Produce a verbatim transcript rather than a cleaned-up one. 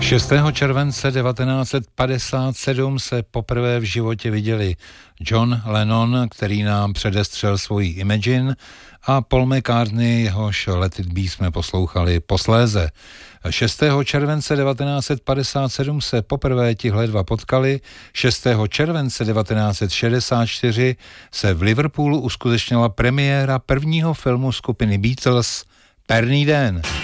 šestého července devatenáct set padesát sedm se poprvé v životě viděli John Lennon, který nám předestřel svoji Imagine, a Paul McCartney, jehož Let It Be jsme poslouchali posléze. šestého července devatenáct set padesát sedm se poprvé tihle dva potkali, šestého července devatenáct set šedesát čtyři se v Liverpoolu uskutečnila premiéra prvního filmu skupiny Beatles Perný den.